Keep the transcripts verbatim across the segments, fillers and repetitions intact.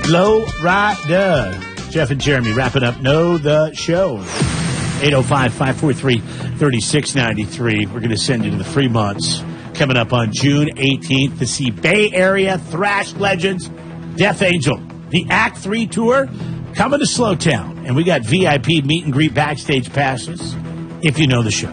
Flow Rider. Jeff and Jeremy wrapping up Know the Show. eight oh five, five four three, three six nine three. We're going to send you to the Fremonts coming up on June eighteenth to see Bay Area thrash legends Death Angel. The Act three tour coming to Slowtown. And we got V I P meet and greet backstage passes if you know the show.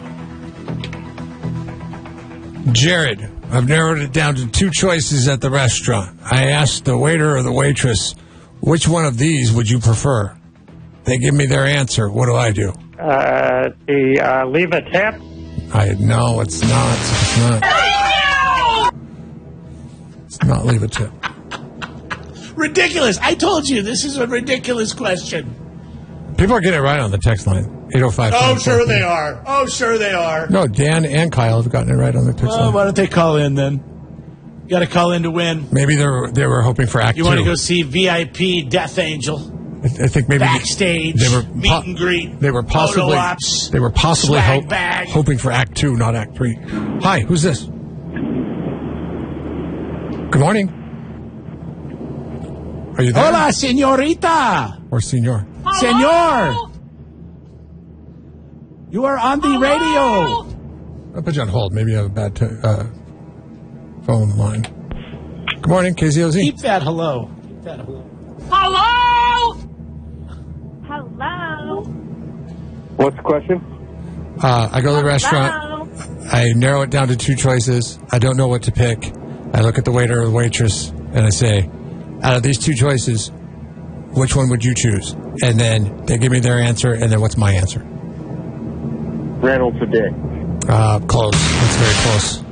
Jared, I've narrowed it down to two choices at the restaurant. I asked the waiter or the waitress, which one of these would you prefer? They give me their answer. What do I do? Uh, the uh, leave a tip? I no, it's not. It's not. It's not leave a tip. Ridiculous. I told you, this is a ridiculous question. People are getting it right on the text line. eight oh five. Oh, sure they are. Oh, sure they are. No, Dan and Kyle have gotten it right on the text well, line. Why don't they call in then? You got to call in to win. Maybe they were, they were hoping for Act You two. want to go see V I P Death Angel? I, I think maybe backstage, they were meet and greet. They were possibly ops, they were possibly swag hope, bag. hoping for Act two, not Act three. Hi, who's this? Good morning. Are you there? Hola, señorita. Or senor? Senor. You are on the radio. I'll put you on hold. Maybe you have a bad t- uh, phone line. Good morning, K Z O Z. Keep that hello. Keep that hello. Hello? Hello? What's the question? Uh, I go to the restaurant. I narrow it down to two choices. I don't know what to pick. I look at the waiter or the waitress, and I say, out of these two choices, which one would you choose? And then they give me their answer, and then what's my answer? Reynolds a dick. Uh, close. That's very close.